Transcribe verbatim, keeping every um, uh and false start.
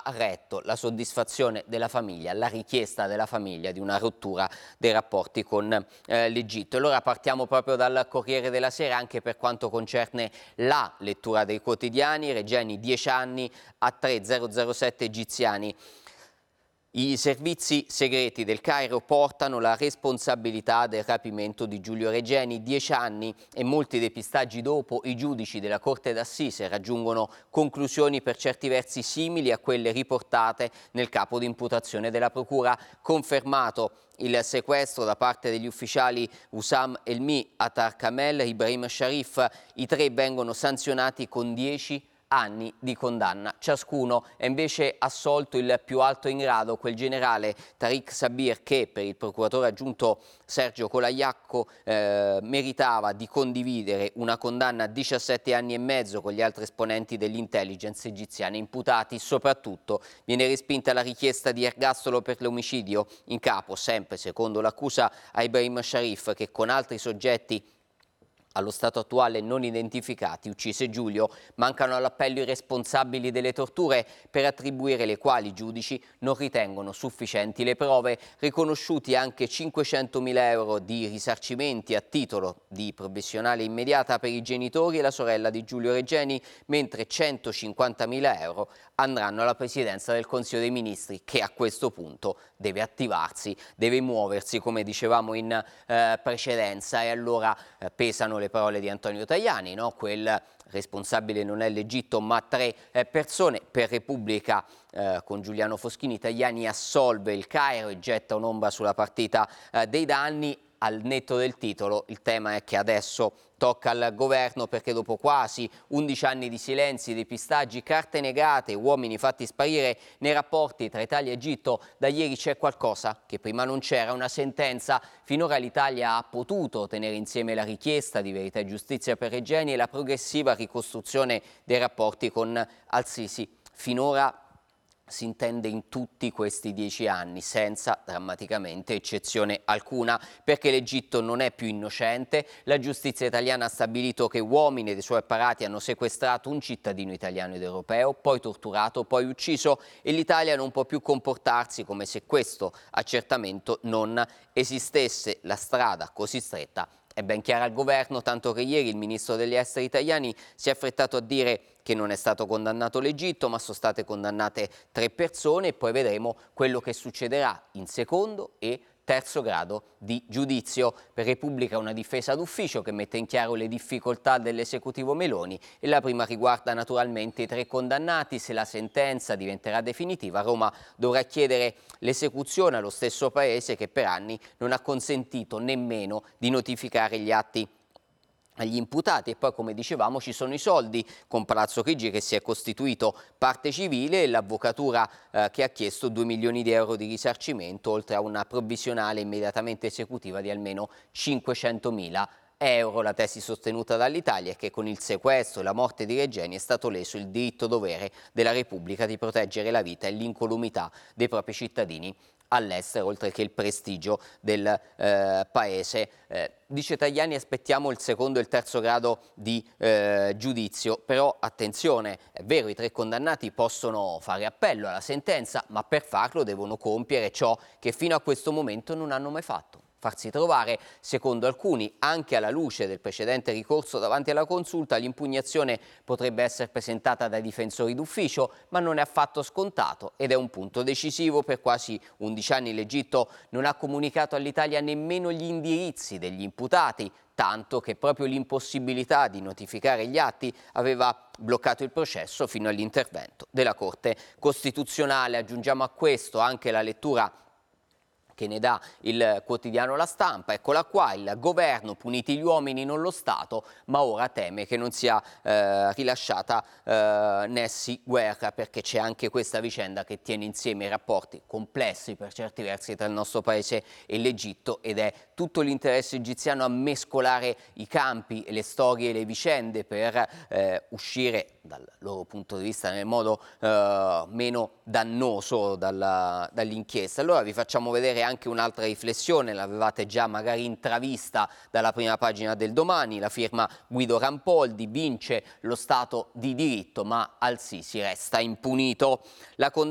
retto la soddisfazione della famiglia, la richiesta della famiglia di una rottura dei rapporti con eh, l'Egitto. Allora partiamo proprio dal Corriere della Sera anche per quanto concerne la lettura dei quotidiani. Regeni dieci anni a tre mila sette egiziani. I servizi segreti del Cairo portano la responsabilità del rapimento di Giulio Regeni. Dieci anni e molti depistaggi dopo, i giudici della Corte d'Assise raggiungono conclusioni per certi versi simili a quelle riportate nel capo di imputazione della Procura. Confermato il sequestro da parte degli ufficiali Hussam Elmi, Attar Kamel e Ibrahim Sharif. I tre vengono sanzionati con dieci anni di condanna ciascuno. È invece assolto il più alto in grado, quel generale Tariq Sabir, che per il procuratore aggiunto Sergio Colaiacco eh, meritava di condividere una condanna a diciassette anni e mezzo con gli altri esponenti dell'intelligence egiziana imputati. Soprattutto viene respinta la richiesta di ergastolo per l'omicidio in capo, sempre secondo l'accusa, a Ibrahim Sharif, che con altri soggetti allo stato attuale non identificati uccise Giulio. Mancano all'appello i responsabili delle torture, per attribuire le quali i giudici non ritengono sufficienti le prove. Riconosciuti anche cinquecentomila euro di risarcimenti a titolo di provvisionale immediata per i genitori e la sorella di Giulio Regeni, mentre centocinquantamila euro andranno alla Presidenza del Consiglio dei Ministri, che a questo punto deve attivarsi, deve muoversi, come dicevamo in eh, precedenza. E allora eh, pesano le le parole di Antonio Tajani, no? Quel responsabile non è l'Egitto ma tre eh, persone. Per Repubblica eh, con Giuliano Foschini, Tajani assolve il Cairo e getta un'ombra sulla partita eh, dei danni. Al netto del titolo, il tema è che adesso tocca al governo, perché dopo quasi undici anni di silenzi, depistaggi, carte negate, uomini fatti sparire nei rapporti tra Italia e Egitto, da ieri c'è qualcosa che prima non c'era, una sentenza. Finora l'Italia ha potuto tenere insieme la richiesta di verità e giustizia per Regeni e la progressiva ricostruzione dei rapporti con Al-Sisi. Finora si intende in tutti questi dieci anni, senza drammaticamente eccezione alcuna, perché l'Egitto non è più innocente. La giustizia italiana ha stabilito che uomini dei suoi apparati hanno sequestrato un cittadino italiano ed europeo, poi torturato, poi ucciso, e l'Italia non può più comportarsi come se questo accertamento non esistesse. La strada così stretta è ben chiara al governo, tanto che ieri il ministro degli esteri italiani si è affrettato a dire che non è stato condannato l'Egitto, ma sono state condannate tre persone, e poi vedremo quello che succederà in secondo e terzo grado di giudizio. Per Repubblica una difesa d'ufficio che mette in chiaro le difficoltà dell'esecutivo Meloni, e la prima riguarda naturalmente i tre condannati. Se la sentenza diventerà definitiva, Roma dovrà chiedere l'esecuzione allo stesso paese che per anni non ha consentito nemmeno di notificare gli atti agli imputati. E poi, come dicevamo, ci sono i soldi, con Palazzo Chigi che si è costituito parte civile e l'avvocatura eh, che ha chiesto due milioni di euro di risarcimento, oltre a una provvisionale immediatamente esecutiva di almeno cinquecentomila euro. La tesi sostenuta dall'Italia è che con il sequestro e la morte di Regeni è stato leso il diritto-dovere della Repubblica di proteggere la vita e l'incolumità dei propri cittadini all'estero, oltre che il prestigio del eh, paese. Eh, dice Tajani, aspettiamo il secondo e il terzo grado di eh, giudizio, però attenzione, è vero, i tre condannati possono fare appello alla sentenza, ma per farlo devono compiere ciò che fino a questo momento non hanno mai fatto: farsi trovare. Secondo alcuni, anche alla luce del precedente ricorso davanti alla Consulta, l'impugnazione potrebbe essere presentata dai difensori d'ufficio, ma non è affatto scontato ed è un punto decisivo. Per quasi undici anni l'Egitto non ha comunicato all'Italia nemmeno gli indirizzi degli imputati, tanto che proprio l'impossibilità di notificare gli atti aveva bloccato il processo fino all'intervento della Corte Costituzionale. Aggiungiamo a questo anche la lettura che ne dà il quotidiano La Stampa. Eccola qua: il governo, puniti gli uomini non lo Stato, ma ora teme che non sia eh, rilasciata eh, Nessy Guerra, perché c'è anche questa vicenda che tiene insieme i rapporti complessi per certi versi tra il nostro paese e l'Egitto, ed è tutto l'interesse egiziano a mescolare i campi, le storie e le vicende per eh, uscire dal loro punto di vista nel modo eh, meno dannoso dall'inchiesta. Allora vi facciamo vedere anche un'altra riflessione, l'avevate già magari intravista dalla prima pagina del Domani, la firma Guido Rampoldi: vince lo Stato di diritto ma Al-Sisi resta impunito. La